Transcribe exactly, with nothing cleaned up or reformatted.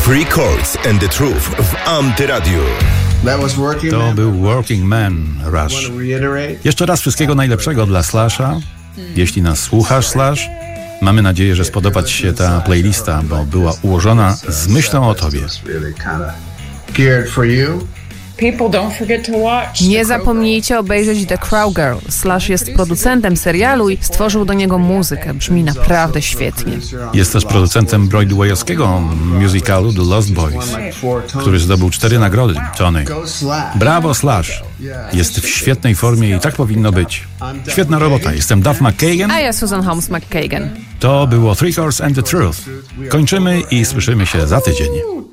Three Chords and the Truth w Antyradiu. To był Working Man Rush. Jeszcze raz wszystkiego najlepszego dla Slasha. Jeśli nas słuchasz, Slash, mamy nadzieję, że spodoba Ci się ta playlista, bo była ułożona z myślą o Tobie. Nie zapomnijcie obejrzeć The Crow Girl. Slash jest producentem serialu i stworzył do niego muzykę. Brzmi naprawdę świetnie. Jest też producentem broadwayowskiego musicalu The Lost Boys, który zdobył cztery nagrody Tony. Brawo, Slash! Jest w świetnej formie i tak powinno być. Świetna robota. Jestem Duff McKagan. A ja Susan Holmes McKagan. To było Three Chords and the Truth. Kończymy i słyszymy się za tydzień.